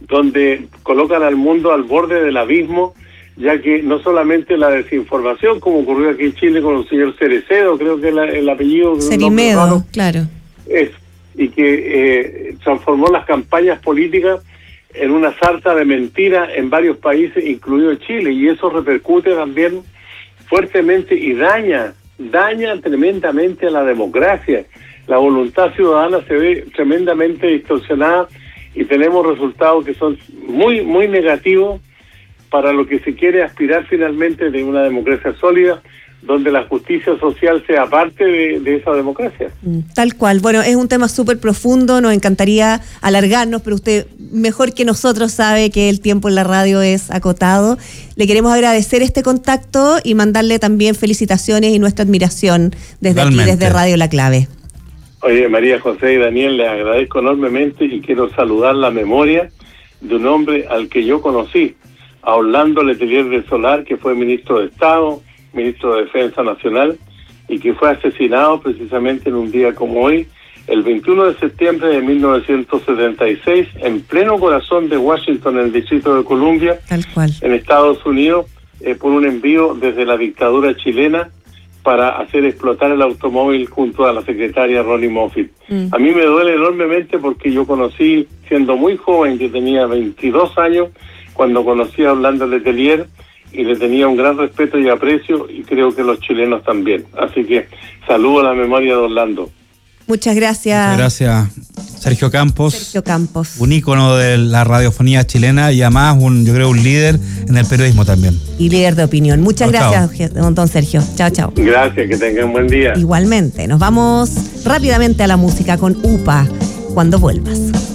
donde colocan al mundo al borde del abismo, ya que no solamente la desinformación, como ocurrió aquí en Chile con el señor Cerecedo, creo que el apellido... Cerimedo, claro. Y que transformó las campañas políticas en una sarta de mentiras en varios países, incluido Chile, y eso repercute también fuertemente y daña tremendamente a la democracia. La voluntad ciudadana se ve tremendamente distorsionada y tenemos resultados que son muy, muy negativos para lo que se quiere aspirar finalmente de una democracia sólida, donde la justicia social sea parte de esa democracia. Tal cual. Bueno, es un tema súper profundo, nos encantaría alargarnos, pero usted mejor que nosotros sabe que el tiempo en la radio es acotado. Le queremos agradecer este contacto y mandarle también felicitaciones y nuestra admiración desde Totalmente. aquí, desde Radio La Clave. Oye, María José y Daniel, les agradezco enormemente y quiero saludar la memoria de un hombre al que yo conocí, a Orlando Letelier del Solar, que fue ministro de Estado, ministro de Defensa Nacional, y que fue asesinado precisamente en un día como hoy, el 21 de septiembre de 1976, en pleno corazón de Washington, en el Distrito de Columbia, Tal cual. en Estados Unidos, por un envío desde la dictadura chilena para hacer explotar el automóvil junto a la secretaria Ronnie Moffitt. A mí me duele enormemente porque yo conocí, siendo muy joven, yo tenía 22 años, cuando conocí a Orlando Letelier, y le tenía un gran respeto y aprecio, y creo que los chilenos también. Así que saludo a la memoria de Orlando. Muchas gracias. Muchas gracias, Sergio Campos. Sergio Campos. Un ícono de la radiofonía chilena y además yo creo un líder en el periodismo también. Y líder de opinión. Muchas gracias, don Sergio. Chao, chao. Gracias, que tengan buen día. Igualmente. Nos vamos rápidamente a la música con UPA, Cuando Vuelvas.